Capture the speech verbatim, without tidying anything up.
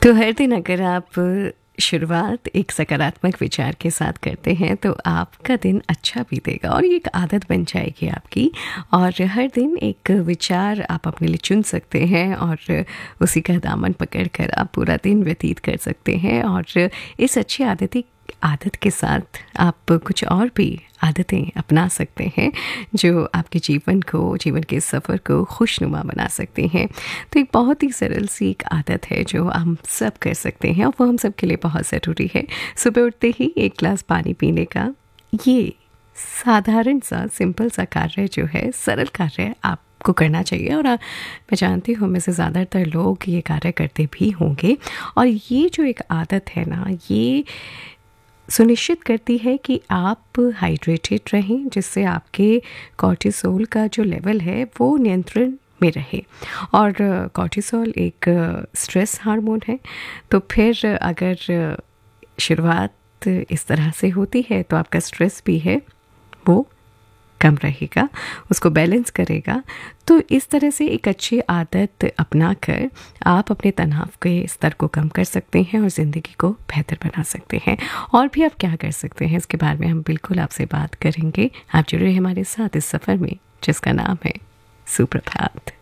तो हर दिन अगर आप शुरुआत एक सकारात्मक विचार के साथ करते हैं तो आपका दिन अच्छा बीतेगा और ये एक आदत बन जाएगी आपकी। और हर दिन एक विचार आप अपने लिए चुन सकते हैं और उसी का दामन पकड़कर आप पूरा दिन व्यतीत कर सकते हैं। और इस अच्छी आदती आदत के साथ आप कुछ और भी आदतें अपना सकते हैं जो आपके जीवन को जीवन के सफ़र को खुशनुमा बना सकते हैं। तो एक बहुत ही सरल सी एक आदत है जो हम सब कर सकते हैं और वो हम सब के लिए बहुत ज़रूरी है। सुबह उठते ही एक गिलास पानी पीने का ये साधारण सा सिंपल सा कार्य जो है, सरल कार्य आप को करना चाहिए। और मैं जानती हूँ में से ज़्यादातर लोग ये कार्य करते भी होंगे। और ये जो एक आदत है ना, ये सुनिश्चित करती है कि आप हाइड्रेटेड रहें, जिससे आपके कॉर्टिसोल का जो लेवल है वो नियंत्रण में रहे। और कॉर्टिसोल एक स्ट्रेस हार्मोन है। तो फिर अगर शुरुआत इस तरह से होती है तो आपका स्ट्रेस भी है वो कम रहेगा, उसको बैलेंस करेगा। तो इस तरह से एक अच्छी आदत अपना कर आप अपने तनाव के स्तर को कम कर सकते हैं और ज़िंदगी को बेहतर बना सकते हैं। और भी आप क्या कर सकते हैं इसके बारे में हम बिल्कुल आपसे बात करेंगे। आप जुड़े हमारे साथ इस सफ़र में जिसका नाम है सुप्रभात।